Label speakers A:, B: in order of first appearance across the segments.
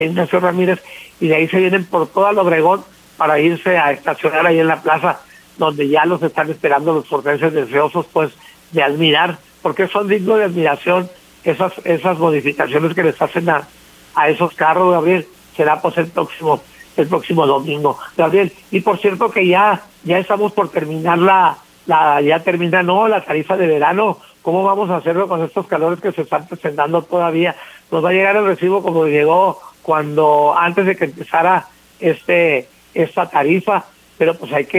A: Ignacio Ramírez, y de ahí se vienen por toda la Obregón para irse a estacionar ahí en la plaza, donde ya los están esperando los portenses deseosos pues de admirar, porque son dignos de admiración esas modificaciones que les hacen a esos carros, Gabriel. Será pues el próximo domingo, Gabriel. Y por cierto que ya estamos por terminar la tarifa de verano. ¿Cómo vamos a hacerlo con estos calores que se están presentando todavía? Nos va a llegar el recibo como llegó antes de que empezara esta tarifa, pero pues hay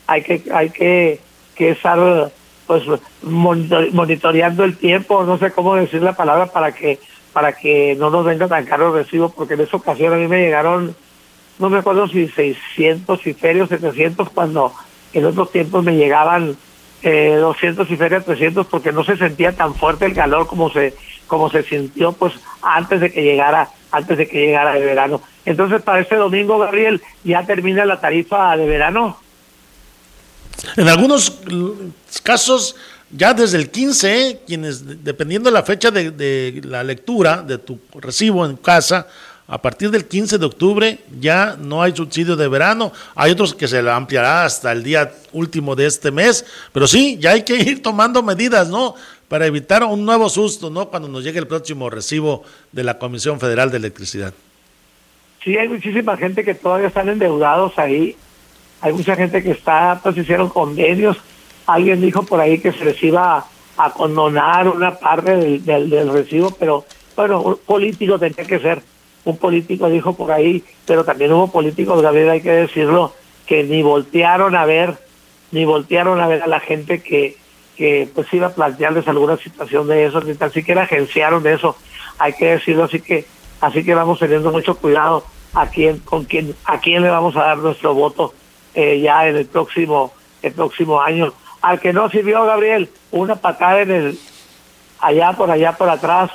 A: que estar pues monitoreando el tiempo, no sé cómo decir la palabra para que no nos venga tan caro el recibo, porque en esa ocasión a mí me llegaron, no me acuerdo si 600 y feria 700, cuando en otros tiempos me llegaban 200 y feria 300, porque no se sentía tan fuerte el calor como se sintió pues antes de que llegara el verano. Entonces, para este domingo, Gabriel, ya termina la tarifa de verano.
B: En algunos casos, ya desde el 15, quienes, dependiendo de la fecha de la lectura de tu recibo en casa, a partir del 15 de octubre ya no hay subsidio de verano. Hay otros que se lo ampliará hasta el día último de este mes, pero sí, ya hay que ir tomando medidas, ¿no?, para evitar un nuevo susto, ¿no?, cuando nos llegue el próximo recibo de la Comisión Federal de Electricidad. Sí, hay muchísima gente que todavía están endeudados ahí. Hay mucha gente que pues hicieron convenios. Alguien dijo por ahí que se les iba a condonar una parte del recibo, pero bueno, un político tenía que ser. Un político dijo por ahí, pero también hubo políticos, Gabriel, hay que decirlo, que ni voltearon a ver a la gente que pues iba a plantearles alguna situación de eso, ni tan siquiera agenciaron de eso, hay que decirlo. Así que vamos teniendo mucho cuidado a quién le vamos a dar nuestro voto ya en el próximo año. Al que no sirvió, Gabriel, una patada allá por atrás,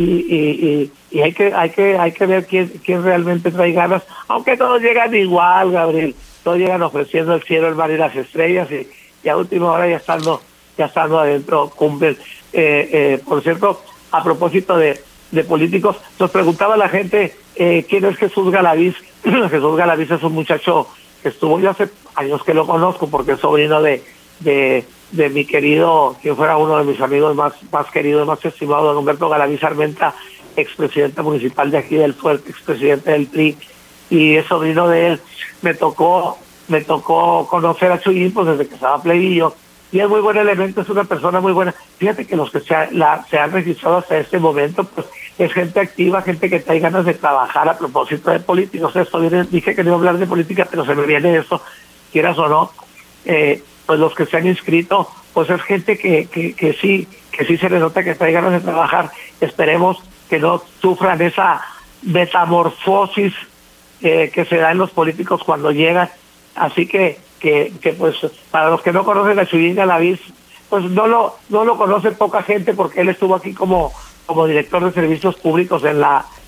B: y hay que ver quién realmente trae ganas, aunque todos llegan igual, Gabriel, todos llegan ofreciendo el cielo, el mar y las estrellas, y a última hora ya estando adentro cumplen. Por cierto, a propósito de políticos, nos preguntaba la gente quién es Jesús Galaviz. Jesús Galaviz es un muchacho que estuvo, yo hace años que lo conozco, porque es sobrino de mi querido, que fuera uno de mis amigos más queridos, más estimados, don Humberto Galaviz Armenta, expresidente municipal de aquí del Fuerte, expresidente del PRI, y es sobrino de él. Me tocó conocer a Chuyín pues desde que estaba plebillo, y es muy buen elemento, es una persona muy buena. Fíjate que los que se han registrado hasta este momento, pues es gente activa, gente que trae ganas de trabajar. A propósito de políticos, dije que no iba a hablar de política, pero se me viene eso, quieras o no. Pues los que se han inscrito, pues es gente que sí se les nota que trae ganas de trabajar. Esperemos que no sufran esa metamorfosis que se da en los políticos cuando llegan. Así que pues para los que no conocen a Chuyín Galaviz, pues no lo conoce poca gente, porque él estuvo aquí como director de servicios públicos en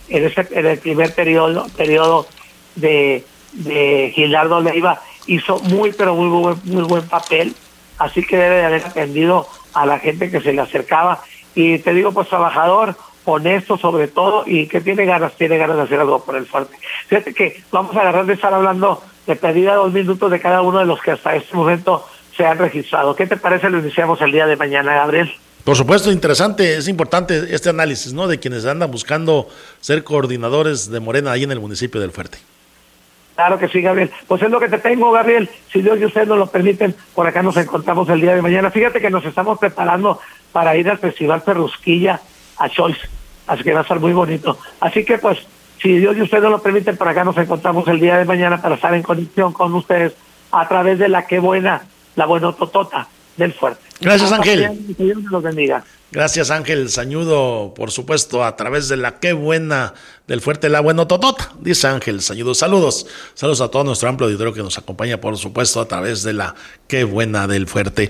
B: el primer periodo de Gildardo Leiva. Hizo muy buen papel, así que debe de haber atendido a la gente que se le acercaba. Y te digo, pues trabajador, honesto sobre todo, y que tiene ganas de hacer algo por el Fuerte. Fíjate que vamos a agarrar de estar hablando de perdida 2 minutos de cada uno de los que hasta este momento se han registrado. ¿Qué te parece? Lo iniciamos el día de mañana, Gabriel. Por supuesto, interesante, es importante este análisis, ¿no?, de quienes andan buscando ser coordinadores de Morena ahí en el municipio del Fuerte. Claro que sí, Gabriel. Pues es lo que te tengo, Gabriel. Si Dios y ustedes nos lo permiten, por acá nos encontramos el día de mañana. Fíjate que nos estamos preparando para ir al Festival Perrusquilla a Choice, así que va a estar muy bonito. Así que pues, si Dios y ustedes nos lo permiten, por acá nos encontramos el día de mañana para estar en conexión con ustedes a través de la buenototota del Fuerte. Gracias, Ángel. Que Dios los bendiga. Gracias, Ángel Sañudo, por supuesto, a través de la Qué Buena del Fuerte, la Buenototota, dice Ángel Sañudo. Saludos a todo nuestro amplio auditorio que nos acompaña, por supuesto, a través de la Qué Buena del Fuerte.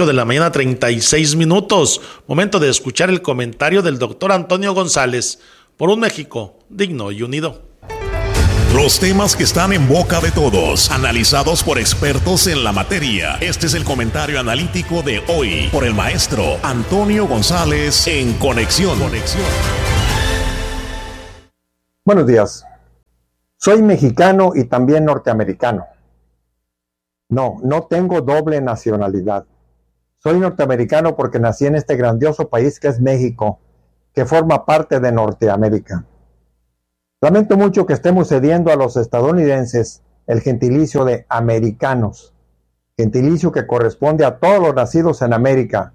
B: 8:36 a.m, momento de escuchar el comentario del doctor Antonio González, por un México digno y unido.
C: Los temas que están en boca de todos, analizados por expertos en la materia. Este es el comentario analítico de hoy por el maestro Antonio González en Conexión.
D: Buenos días. Soy mexicano y también norteamericano. No tengo doble nacionalidad. Soy norteamericano porque nací en este grandioso país que es México, que forma parte de Norteamérica. Lamento mucho que estemos cediendo a los estadounidenses el gentilicio de americanos, gentilicio que corresponde a todos los nacidos en América,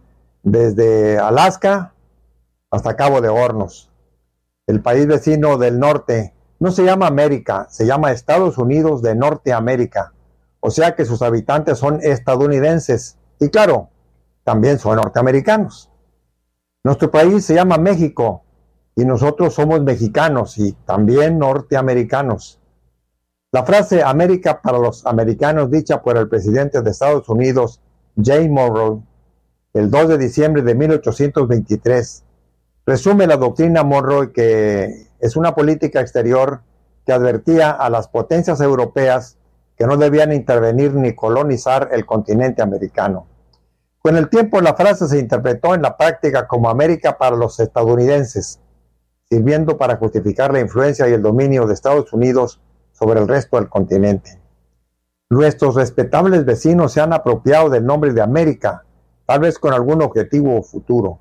D: desde Alaska hasta Cabo de Hornos. El país vecino del norte no se llama América, se llama Estados Unidos de Norteamérica, o sea que sus habitantes son estadounidenses y claro, también son norteamericanos. Nuestro país se llama México y nosotros somos mexicanos y también norteamericanos. La frase América para los americanos, dicha por el presidente de Estados Unidos, James Monroe, el 2 de diciembre de 1823, resume la doctrina Monroe, que es una política exterior que advertía a las potencias europeas que no debían intervenir ni colonizar el continente americano. Con el tiempo la frase se interpretó en la práctica como América para los estadounidenses, sirviendo para justificar la influencia y el dominio de Estados Unidos sobre el resto del continente. Nuestros respetables vecinos se han apropiado del nombre de América, tal vez con algún objetivo futuro.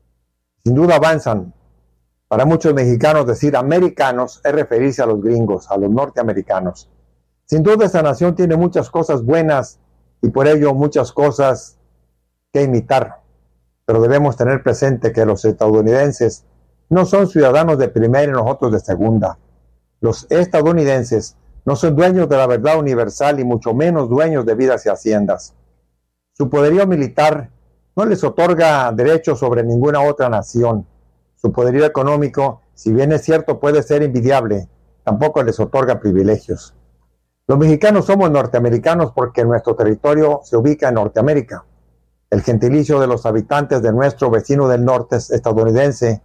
D: Sin duda avanzan. Para muchos mexicanos decir americanos es referirse a los gringos, a los norteamericanos. Sin duda esta nación tiene muchas cosas buenas y por ello muchas cosas que imitar, pero debemos tener presente que los estadounidenses no son ciudadanos de primera y nosotros de segunda. Los estadounidenses no son dueños de la verdad universal y mucho menos dueños de vidas y haciendas. Su poderío militar no les otorga derechos sobre ninguna otra nación. Su poderío económico, si bien es cierto puede ser envidiable, tampoco les otorga privilegios. Los mexicanos somos norteamericanos porque nuestro territorio se ubica en Norteamérica. El gentilicio de los habitantes de nuestro vecino del norte es estadounidense,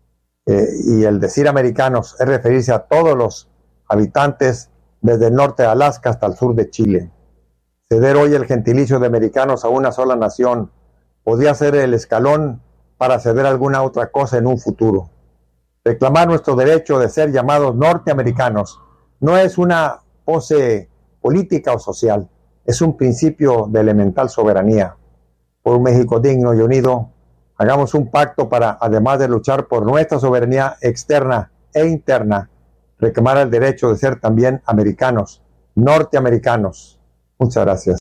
D: y el decir americanos es referirse a todos los habitantes desde el norte de Alaska hasta el sur de Chile. Ceder hoy el gentilicio de americanos a una sola nación podría ser el escalón para ceder alguna otra cosa en un futuro. Reclamar nuestro derecho de ser llamados norteamericanos no es una pose política o social, es un principio de elemental soberanía. Por un México digno y unido, hagamos un pacto para, además de luchar por nuestra soberanía externa e interna, reclamar el derecho de ser también americanos, norteamericanos. Muchas gracias.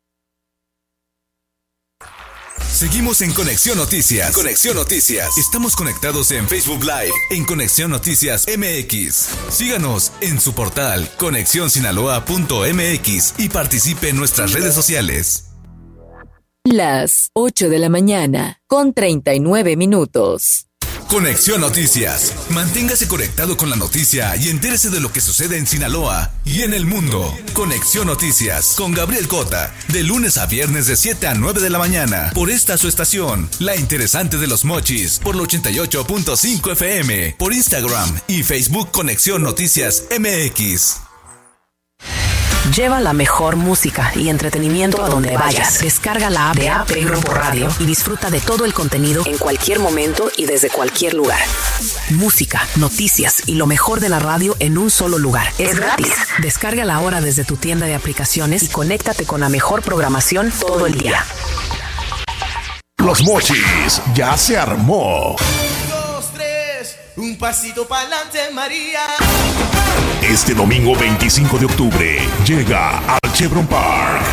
E: Seguimos en Conexión Noticias. Conexión Noticias. Estamos conectados en Facebook Live, en Conexión Noticias MX. Síganos en su portal conexionsinaloa.mx y participe en nuestras redes sociales.
F: Las 8 de la mañana, con 39 minutos.
E: Conexión Noticias. Manténgase conectado con la noticia y entérese de lo que sucede en Sinaloa y en el mundo. Conexión Noticias con Gabriel Cota, de lunes a viernes de 7 a 9 de la mañana. Por esta su estación, La Interesante de los Mochis, por la 88.5 FM. Por Instagram y Facebook Conexión Noticias MX.
G: Lleva la mejor música y entretenimiento a donde vayas. Descarga la app de AP Grupo Radio y disfruta de todo el contenido en cualquier momento y desde cualquier lugar. Música, noticias y lo mejor de la radio en un solo lugar. Es gratis. Descárgala ahora desde tu tienda de aplicaciones y conéctate con la mejor programación todo el día.
C: Los Mochis ya se armó.
H: 1, 2, 3, un pasito para adelante, María.
C: Este domingo 25 de octubre llega al Chevron Park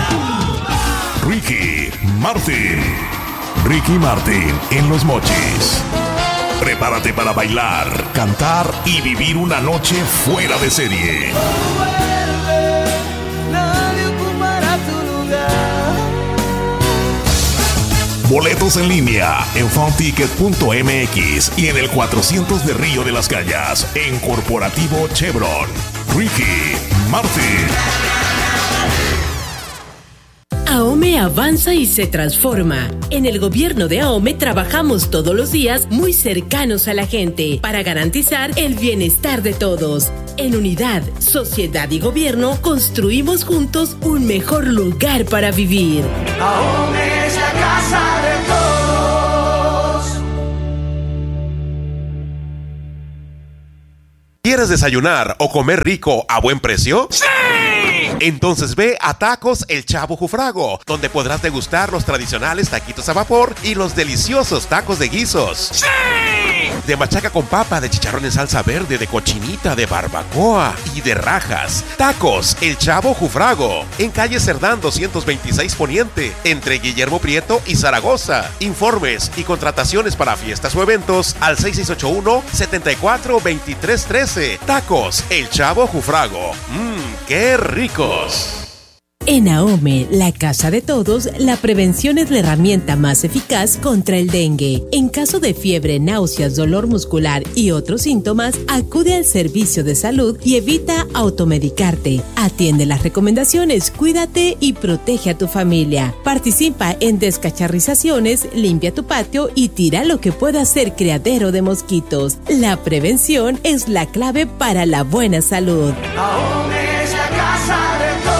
C: Ricky Martin en Los Mochis. Prepárate para bailar, cantar y vivir una noche fuera de serie.
H: Nadie ocupará tu lugar.
C: Boletos en línea en funticket.mx y en el 400 de Río de las Cañas en Corporativo Chevron. Ricky Martin.
I: AOME avanza y se transforma. En el gobierno de AOME trabajamos todos los días muy cercanos a la gente para garantizar el bienestar de todos. En unidad, sociedad y gobierno construimos juntos un mejor lugar para vivir.
H: AOME es la casa de todos.
J: ¿Quieres desayunar o comer rico a buen precio? ¡Sí! Entonces ve a Tacos El Chavo Jufrago, donde podrás degustar los tradicionales taquitos a vapor y los deliciosos tacos de guisos. ¡Sí! De machaca con papa, de chicharrón en salsa verde, de cochinita, de barbacoa y de rajas. Tacos El Chavo Jufrago, en calle Cerdán 226 Poniente, entre Guillermo Prieto y Zaragoza. Informes y contrataciones para fiestas o eventos al 6681-742313. Tacos El Chavo Jufrago. ¡Qué ricos!
I: En AOME, la casa de todos, la prevención es la herramienta más eficaz contra el dengue. En caso de fiebre, náuseas, dolor muscular y otros síntomas, acude al servicio de salud y evita automedicarte. Atiende las recomendaciones, cuídate y protege a tu familia. Participa en descacharrizaciones, limpia tu patio y tira lo que pueda ser criadero de mosquitos. La prevención es la clave para la buena salud.
H: AOME es la casa de todos.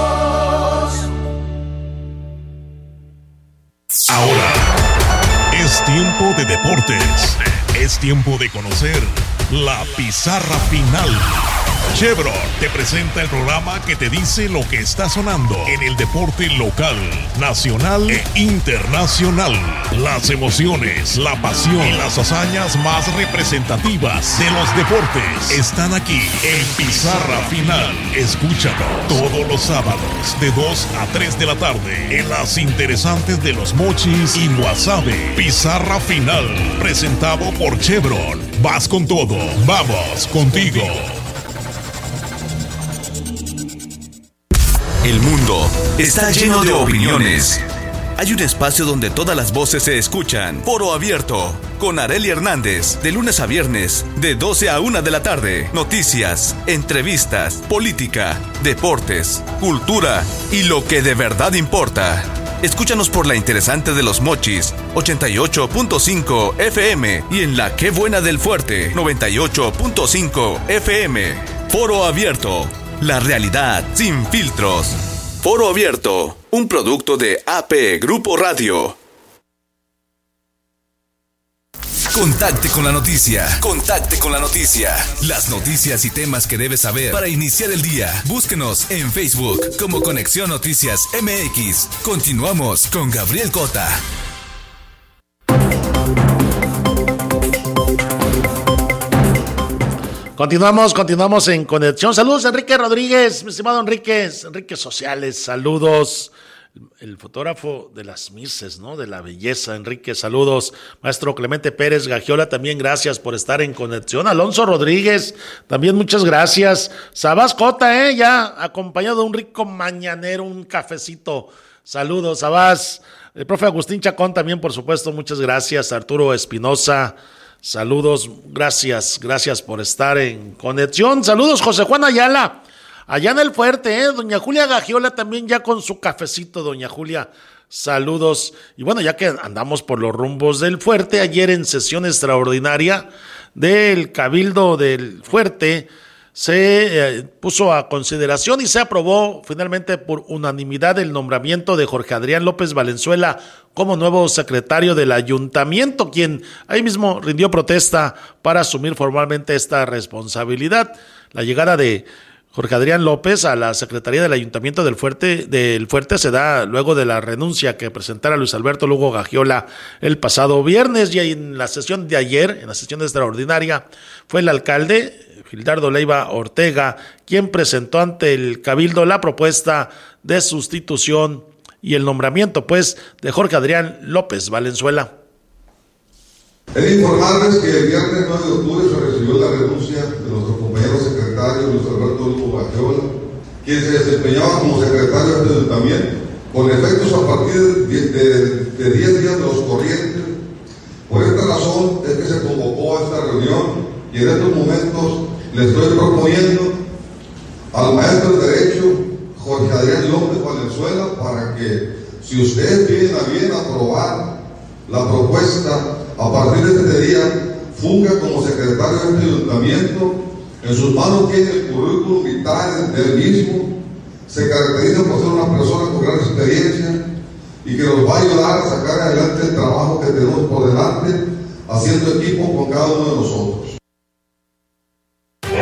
C: Ahora es tiempo de deportes. Es tiempo de conocer la pizarra final. Chevron te presenta el programa que te dice lo que está sonando en el deporte local, nacional e internacional. Las emociones, la pasión y las hazañas más representativas de los deportes están aquí en Pizarra Final. Escúchalo todos los sábados de 2 a 3 de la tarde en las interesantes de Los Mochis y Guasave. Pizarra Final, presentado por Chevron. Vas con todo, vamos contigo.
E: El mundo está lleno de opiniones. Hay un espacio donde todas las voces se escuchan. Foro Abierto, con Arely Hernández, de lunes a viernes, de 12 a 1 de la tarde. Noticias, entrevistas, política, deportes, cultura y lo que de verdad importa. Escúchanos por la interesante de Los Mochis, 88.5 FM, y en la Qué Buena del Fuerte, 98.5 FM. Foro Abierto. La realidad sin filtros. Foro Abierto, un producto de AP Grupo Radio. Contacte con la noticia. Contacte con la noticia. Las noticias y temas que debes saber para iniciar el día. Búsquenos en Facebook como Conexión Noticias MX. Continuamos con Gabriel Cota.
B: Continuamos en conexión. Saludos, Enrique Rodríguez, mi estimado Enrique Sociales, saludos. El fotógrafo de las Misses, ¿no? De la belleza, Enrique, saludos. Maestro Clemente Pérez Gagiola, también gracias por estar en conexión. Alonso Rodríguez, también muchas gracias. Sabás Cota, ya acompañado de un rico mañanero, un cafecito. Saludos, Sabás. El profe Agustín Chacón también, por supuesto, muchas gracias. Arturo Espinosa, saludos, gracias por estar en conexión. Saludos, José Juan Ayala, allá en el Fuerte, doña Julia Gagiola también ya con su cafecito, doña Julia, saludos. Y bueno, ya que andamos por los rumbos del Fuerte, ayer en sesión extraordinaria del Cabildo del Fuerte, se puso a consideración y se aprobó finalmente por unanimidad el nombramiento de Jorge Adrián López Valenzuela como nuevo secretario del ayuntamiento, quien ahí mismo rindió protesta para asumir formalmente esta responsabilidad. La llegada de Jorge Adrián López a la Secretaría del Ayuntamiento del Fuerte se da luego de la renuncia que presentara Luis Alberto Lugo Gagiola el pasado viernes, y en la sesión de ayer, en la sesión extraordinaria, fue el alcalde Gildardo Leiva Ortega quien presentó ante el Cabildo la propuesta de sustitución y el nombramiento, pues, de Jorge Adrián López Valenzuela.
K: He de informarles que el viernes 9 de octubre se recibió la renuncia de nuestro compañero secretario Luis Alberto Lugo Gagiola, quien se desempeñaba como secretario de este ayuntamiento, con efectos a partir de 10 días de los corrientes. Por esta razón es que se convocó a esta reunión y en estos momentos le estoy proponiendo al maestro de Derecho, Jorge Adrián López Valenzuela, para que, si ustedes tienen a bien aprobar la propuesta, a partir de este día, funja como secretario de este ayuntamiento. En sus manos tiene el currículum vital del mismo. Se caracteriza por ser una persona con gran experiencia y que nos va a ayudar a sacar adelante el trabajo que tenemos por delante, haciendo equipo con cada uno de nosotros.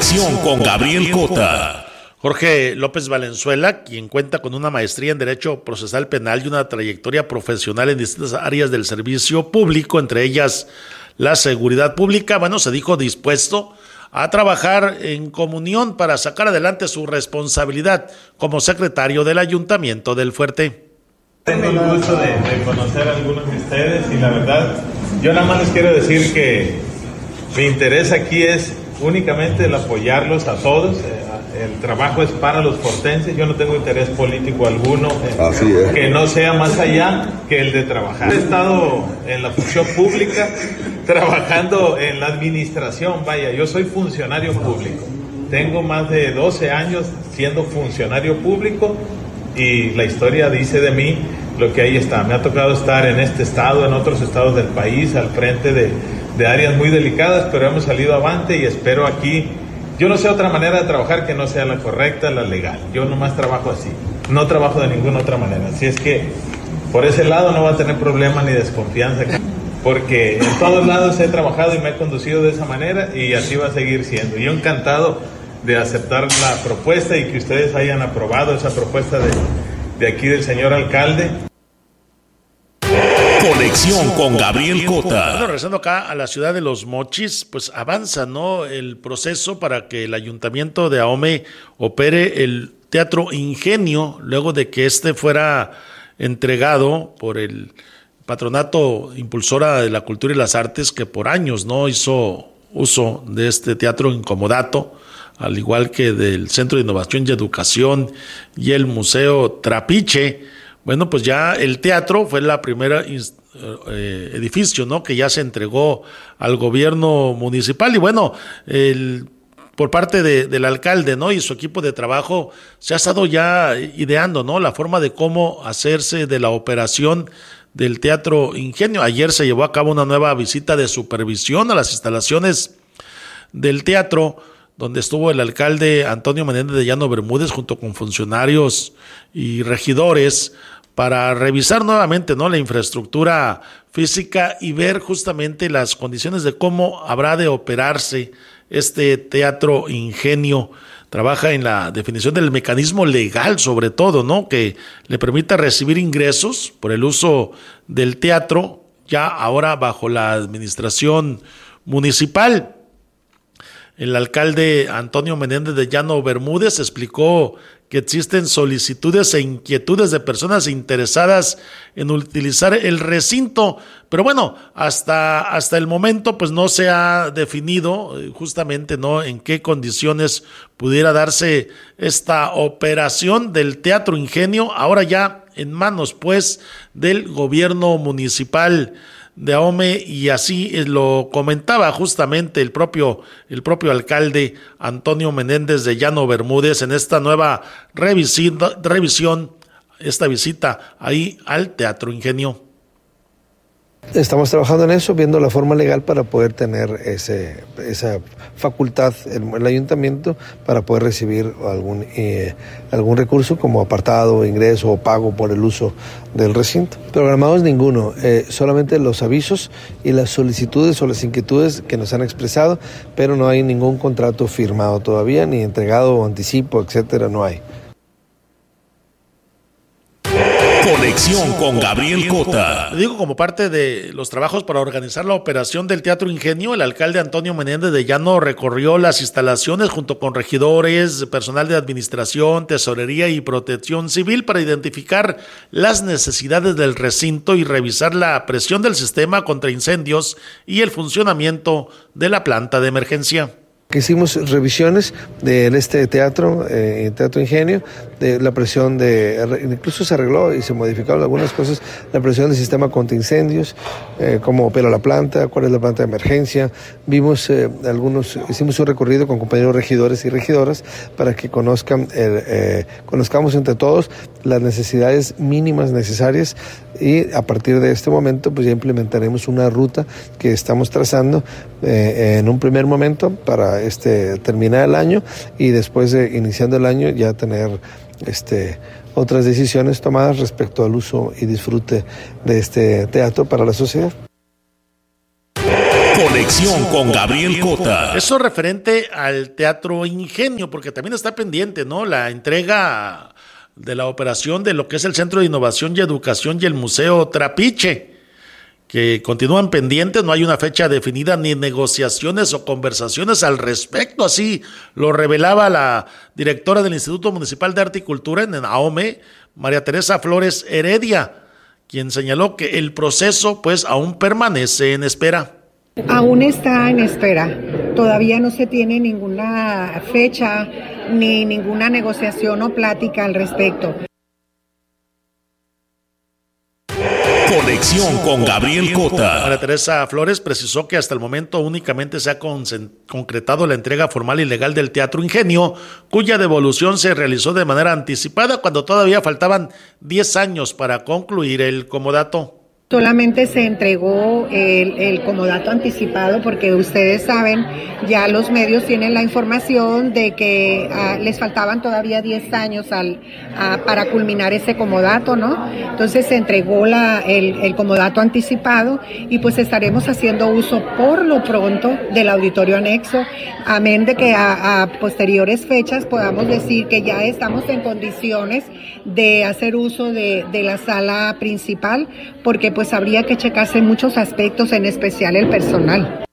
C: Conexión con Gabriel Cota.
B: Jorge López Valenzuela, quien cuenta con una maestría en Derecho Procesal Penal y una trayectoria profesional en distintas áreas del servicio público, entre ellas la seguridad pública, se dijo dispuesto a trabajar en comunión para sacar adelante su responsabilidad como secretario del Ayuntamiento del Fuerte.
L: Tengo el gusto de conocer a algunos de ustedes y la verdad, yo nada más les quiero decir que mi interés aquí es únicamente el apoyarlos a todos. El trabajo es para los fortenses, yo no tengo interés político alguno que no sea más allá que el de trabajar. He estado en la función pública, trabajando en la administración, yo soy funcionario público. Tengo más de 12 años siendo funcionario público y la historia dice de mí lo que ahí está. Me ha tocado estar en este estado, en otros estados del país, al frente de áreas muy delicadas, pero hemos salido avante y espero aquí. Yo no sé otra manera de trabajar que no sea la correcta, la legal. Yo nomás trabajo así, no trabajo de ninguna otra manera. Así es que por ese lado no va a tener problema ni desconfianza, porque en todos lados he trabajado y me he conducido de esa manera y así va a seguir siendo. Yo encantado de aceptar la propuesta y que ustedes hayan aprobado esa propuesta de aquí del señor alcalde.
C: Conexión con Gabriel Cota.
B: Regresando acá a la ciudad de Los Mochis, pues avanza, el proceso para que el ayuntamiento de Ahome opere el Teatro Ingenio, luego de que fuera entregado por el Patronato Impulsora de la Cultura y las Artes, que por años no hizo uso de este teatro incomodato, al igual que del Centro de Innovación y Educación y el Museo Trapiche. Pues ya el teatro fue la primera edificio, que ya se entregó al gobierno municipal y por parte del alcalde, y su equipo de trabajo se ha estado ya ideando, la forma de cómo hacerse de la operación del Teatro Ingenio. Ayer se llevó a cabo una nueva visita de supervisión a las instalaciones del teatro, donde estuvo el alcalde Antonio Menéndez de Llano Bermúdez junto con funcionarios y regidores para revisar nuevamente la infraestructura física y ver justamente las condiciones de cómo habrá de operarse este Teatro Ingenio. Trabaja en la definición del mecanismo legal, sobre todo, que le permita recibir ingresos por el uso del teatro, ya ahora bajo la administración municipal. El alcalde Antonio Menéndez de Llano Bermúdez explicó que existen solicitudes e inquietudes de personas interesadas en utilizar el recinto, pero hasta el momento pues no se ha definido justamente en qué condiciones pudiera darse esta operación del Teatro Ingenio, ahora ya en manos pues del gobierno municipal de Ahome, y así lo comentaba justamente el propio alcalde Antonio Menéndez de Llano Bermúdez en esta nueva revisión, esta visita ahí al Teatro Ingenio.
M: Estamos trabajando en eso, viendo la forma legal para poder tener esa facultad en el ayuntamiento para poder recibir algún recurso como apartado, ingreso o pago por el uso del recinto. Programados ninguno, solamente los avisos y las solicitudes o las inquietudes que nos han expresado, pero no hay ningún contrato firmado todavía, ni entregado o anticipo, etcétera, no hay.
C: Conexión con Gabriel Cota.
B: Digo, como parte de los trabajos para organizar la operación del Teatro Ingenio, el alcalde Antonio Menéndez de Llano recorrió las instalaciones junto con regidores, personal de administración, tesorería y protección civil para identificar las necesidades del recinto y revisar la presión del sistema contra incendios y el funcionamiento de la planta de emergencia.
M: Hicimos revisiones de este teatro, Teatro Ingenio, de la presión incluso se arregló y se modificaron algunas cosas, la presión del sistema contra incendios, cómo opera la planta, cuál es la planta de emergencia. Vimos hicimos un recorrido con compañeros regidores y regidoras para que conozcamos entre todos las necesidades mínimas necesarias, y a partir de este momento pues ya implementaremos una ruta que estamos trazando en un primer momento para terminar el año, y después iniciando el año ya tener otras decisiones tomadas respecto al uso y disfrute de este teatro para la sociedad.
C: Conexión con Gabriel Cota.
B: Eso referente al Teatro Ingenio, porque también está pendiente, ¿no? La entrega de la operación de lo que es el Centro de Innovación y Educación y el Museo Trapiche, que continúan pendientes, no hay una fecha definida ni negociaciones o conversaciones al respecto, así lo revelaba la directora del Instituto Municipal de Arte y Cultura en AOME, María Teresa Flores Heredia, quien señaló que el proceso pues aún permanece en espera.
N: Aún está en espera, todavía no se tiene ninguna fecha ni ninguna negociación o plática al respecto.
C: Conexión con Gabriel Cota.
B: María Teresa Flores precisó que hasta el momento únicamente se ha concretado la entrega formal y legal del Teatro Ingenio, cuya devolución se realizó de manera anticipada cuando todavía faltaban 10 años para concluir el comodato.
N: Solamente se entregó el comodato anticipado porque ustedes saben, ya los medios tienen la información de que les faltaban todavía 10 años para culminar ese comodato, ¿no? Entonces se entregó el comodato anticipado y pues estaremos haciendo uso por lo pronto del auditorio anexo, amén de que a posteriores fechas podamos decir que ya estamos en condiciones de hacer uso de la sala principal, porque pues habría que checarse muchos aspectos, en especial el personal.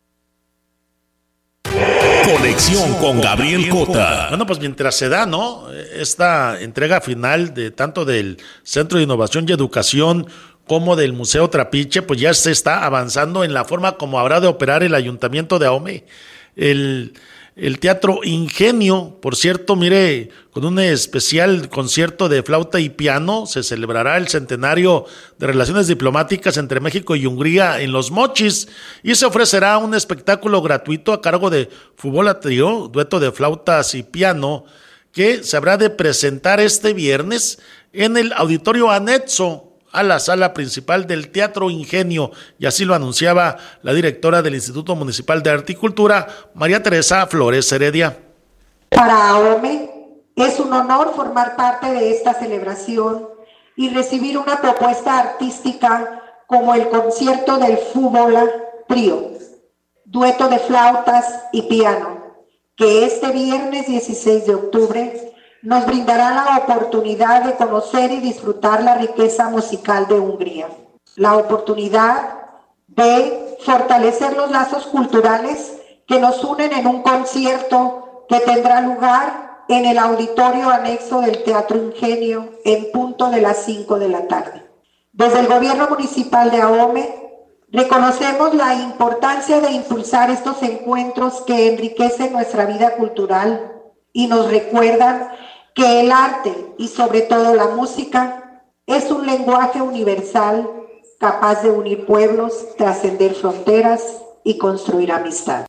C: Conexión con Gabriel Cota.
B: Bueno, pues mientras se da, ¿no?, esta entrega final de tanto del Centro de Innovación y Educación como del Museo Trapiche, pues ya se está avanzando en la forma como habrá de operar el Ayuntamiento de AOME. El Teatro Ingenio, por cierto, mire, con un especial concierto de flauta y piano, se celebrará el centenario de relaciones diplomáticas entre México y Hungría en Los Mochis, y se ofrecerá un espectáculo gratuito a cargo de Fútbol a Trío, dueto de flautas y piano, que se habrá de presentar este viernes en el auditorio anexo a la sala principal del Teatro Ingenio, y así lo anunciaba la directora del Instituto Municipal de Arte y Cultura, María Teresa Flores Heredia.
O: Para AOME es un honor formar parte de esta celebración y recibir una propuesta artística como el concierto del Fútbol a Trío, dueto de flautas y piano, que este viernes 16 de octubre nos brindará la oportunidad de conocer y disfrutar la riqueza musical de Hungría, la oportunidad de fortalecer los lazos culturales que nos unen en un concierto que tendrá lugar en el auditorio anexo del Teatro Ingenio en punto de las 5 de la tarde. Desde el Gobierno Municipal de AOME reconocemos la importancia de impulsar estos encuentros que enriquecen nuestra vida cultural y nos recuerdan que el arte y sobre todo la música es un lenguaje universal capaz de unir pueblos, trascender fronteras y construir amistad.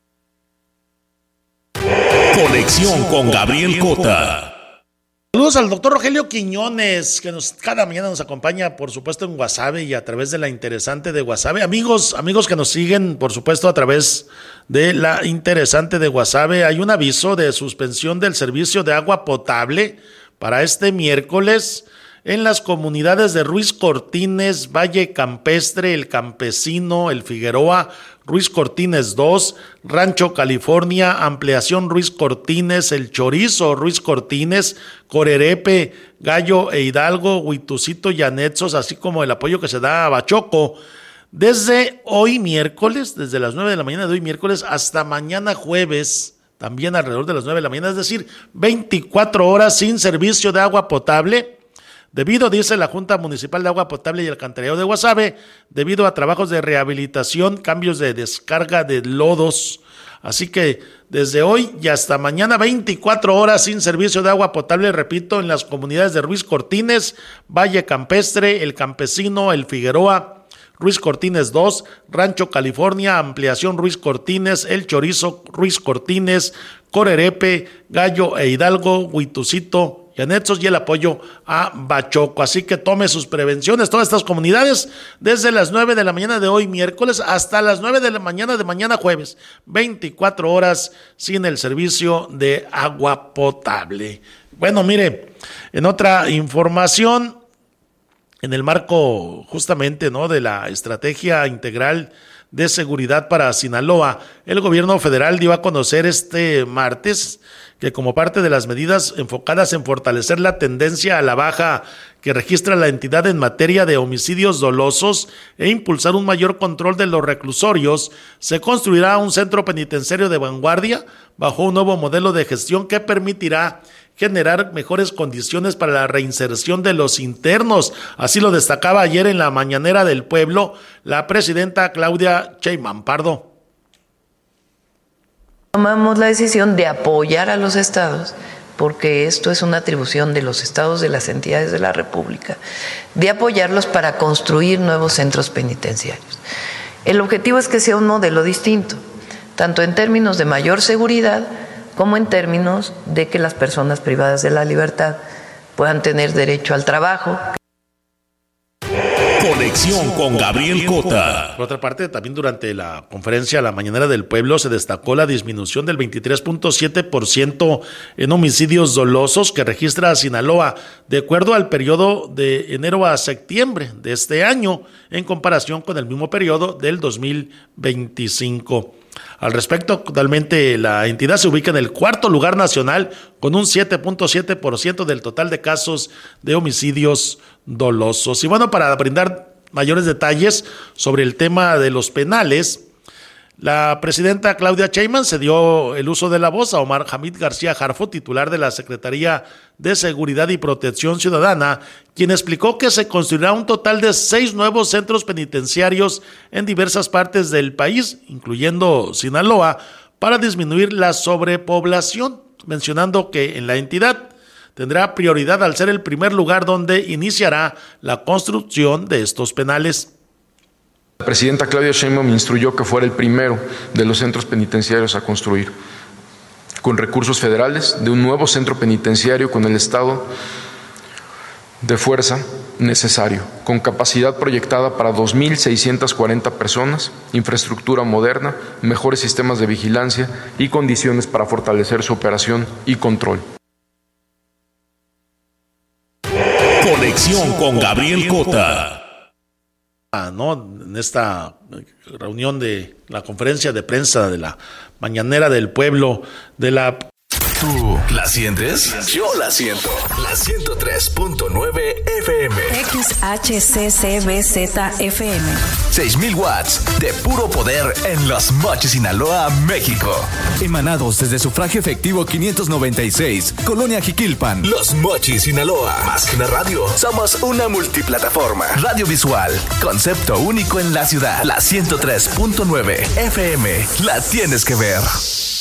C: Conexión con Gabriel Cota.
B: Saludos al doctor Rogelio Quiñones, que cada mañana nos acompaña, por supuesto, en Guasave y a través de la interesante de Guasave. Amigos que nos siguen, por supuesto, a través de la interesante de Guasave, hay un aviso de suspensión del servicio de agua potable para este miércoles en las comunidades de Ruiz Cortines, Valle Campestre, El Campesino, El Figueroa, Ruiz Cortines 2, Rancho California, Ampliación Ruiz Cortines, El Chorizo Ruiz Cortines, Corerepe, Gallo e Hidalgo, Huitucito y Anexos, así como el apoyo que se da a Bachoco. Desde hoy miércoles, desde las 9 de la mañana de hoy miércoles hasta mañana jueves, también alrededor de las 9 de la mañana, es decir, 24 horas sin servicio de agua potable. Debido, dice la Junta Municipal de Agua Potable y Alcantarillado de Guasave, debido a trabajos de rehabilitación, cambios de descarga de lodos. Así que desde hoy y hasta mañana 24 horas sin servicio de agua potable, repito, en las comunidades de Ruiz Cortines, Valle Campestre, El Campesino, El Figueroa, Ruiz Cortines 2, Rancho California, Ampliación Ruiz Cortines, El Chorizo Ruiz Cortines, Corerepe, Gallo e Hidalgo, Huitucito y Anexos, y el apoyo a Bachoco. Así que tome sus prevenciones, todas estas comunidades, desde las 9 de la mañana de hoy miércoles hasta las 9 de la mañana de mañana jueves, 24 horas sin el servicio de agua potable. Bueno, mire, en otra información, en el marco justamente, ¿no?, de la estrategia integral de seguridad para Sinaloa. El gobierno federal dio a conocer este martes que como parte de las medidas enfocadas en fortalecer la tendencia a la baja que registra la entidad en materia de homicidios dolosos e impulsar un mayor control de los reclusorios, se construirá un centro penitenciario de vanguardia bajo un nuevo modelo de gestión que permitirá generar mejores condiciones para la reinserción de los internos. Así lo destacaba ayer en la Mañanera del Pueblo la presidenta Claudia Sheinbaum Pardo.
P: Tomamos la decisión de apoyar a los estados, porque esto es una atribución de los estados, de las entidades de la República, de apoyarlos para construir nuevos centros penitenciarios. El objetivo es que sea un modelo distinto, tanto en términos de mayor seguridad como en términos de que las personas privadas de la libertad puedan tener derecho al trabajo.
C: Conexión con Gabriel Cota.
B: Por otra parte, también durante la conferencia La Mañanera del Pueblo se destacó la disminución del 23.7% en homicidios dolosos que registra Sinaloa, de acuerdo al periodo de enero a septiembre de este año, en comparación con el mismo periodo del 2025. Al respecto, actualmente la entidad se ubica en el cuarto lugar nacional con un 7.7% del total de casos de homicidios dolosos. Y bueno, para brindar mayores detalles sobre el tema de los penales, la presidenta Claudia Sheinbaum se dio el uso de la voz a Omar Hamid García Jarfo, titular de la Secretaría de Seguridad y Protección Ciudadana, quien explicó que se construirá un total de 6 nuevos centros penitenciarios en diversas partes del país, incluyendo Sinaloa, para disminuir la sobrepoblación, mencionando que en la entidad tendrá prioridad al ser el primer lugar donde iniciará la construcción de estos penales.
Q: La presidenta Claudia Sheinbaum me instruyó que fuera el primero de los centros penitenciarios a construir, con recursos federales, de un nuevo centro penitenciario con el estado de fuerza necesario, con capacidad proyectada para 2.640 personas, infraestructura moderna, mejores sistemas de vigilancia y condiciones para fortalecer su operación y control.
C: Conexión con Gabriel Cota.
B: En esta reunión de la conferencia de prensa de la Mañanera del Pueblo de la...
E: ¿Tú la sientes? Yo la siento. La 103.9 FM.
G: XHCCBZFM.
E: 6,000 watts de puro poder en Los Mochis, Sinaloa, México. Emanados desde sufragio efectivo 596, Colonia Jiquilpan. Los Mochis, Sinaloa. Más que una radio, somos una multiplataforma. Radio visual, concepto único en la ciudad. La 103.9 FM. La tienes que ver.